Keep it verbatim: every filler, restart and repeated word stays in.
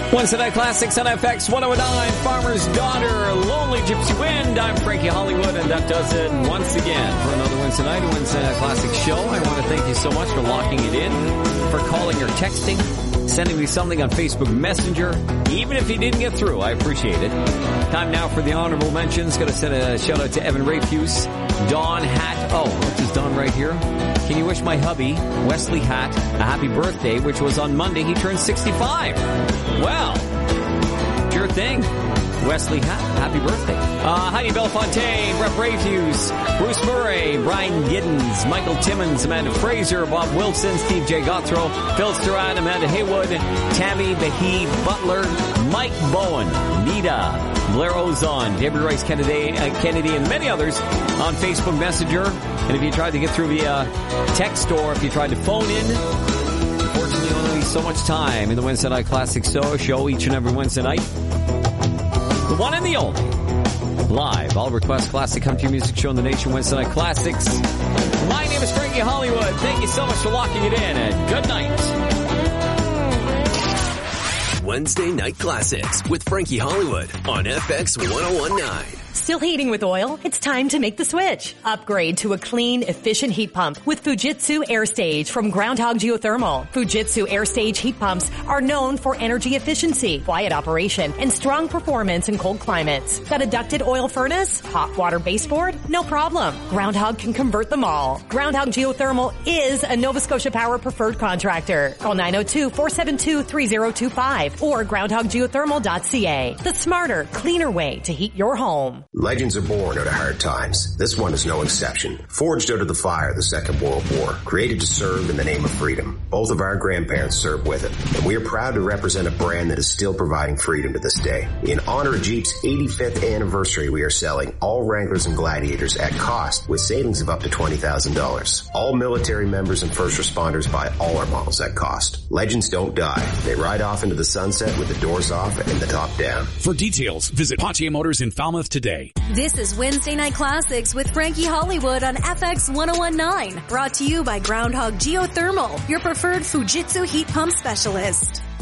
Wednesday Night Classics on F X one oh nine, Farmer's Daughter, Lonely Gypsy Wind. I'm Frankie Hollywood, and that does it once again for another Wednesday Night, Wednesday Night Classics show. I want to thank you so much for locking it in, for calling or texting, sending me something on Facebook Messenger. Even if you didn't get through, I appreciate it. Time now for the honorable mentions. Going to send a shout out to Evan Rafuse, Dawn Hat. Oh, this is Dawn right here. Can you wish my hubby, Wesley Hat, a happy birthday, which was on Monday. He turned sixty-five. Well, sure thing. Wesley Hat, happy birthday. Uh, Heidi Bellefontaine, Brett Rafuse, Bruce Murray, Brian Giddens, Michael Timmons, Amanda Fraser, Bob Wilson, Steve J. Gothro, Phil Sturad, Amanda Haywood, Tammy Bahee Butler, Mike Bowen, Nita, Blair Ozon, Debbie Rice Kennedy, uh, Kennedy, and many others on Facebook Messenger. And if you tried to get through via text or if you tried to phone in, unfortunately only so much time in the Wednesday Night Classics show each and every Wednesday night. The one and the only. Live, all request classic country music show in the nation, Wednesday Night Classics. My name is Frankie Hollywood. Thank you so much for locking it in, and good night. Wednesday Night Classics with Frankie Hollywood on F X one oh one point nine. Still heating with oil? It's time to make the switch. Upgrade to a clean, efficient heat pump with Fujitsu AirStage from Groundhog Geothermal. Fujitsu AirStage heat pumps are known for energy efficiency, quiet operation, and strong performance in cold climates. Got a ducted oil furnace? Hot water baseboard? No problem. Groundhog can convert them all. Groundhog Geothermal is a Nova Scotia Power preferred contractor. Call nine oh two, four seven two, three oh two five or groundhog geothermal dot c a. The smarter, cleaner way to heat your home. Legends are born out of hard times. This one is no exception. Forged out of the fire of the Second World War, created to serve in the name of freedom. Both of our grandparents served with it, and we are proud to represent a brand that is still providing freedom to this day. In honor of Jeep's eighty-fifth anniversary, we are selling all Wranglers and Gladiators at cost with savings of up to twenty thousand dollars. All military members and first responders buy all our models at cost. Legends don't die. They ride off into the sunset with the doors off and the top down. For details, visit Pontier Motors in Falmouth today. This is Wednesday Night Classics with Frankie Hollywood on F X one oh one point nine. Brought to you by Groundhog Geothermal, your preferred Fujitsu heat pump specialist.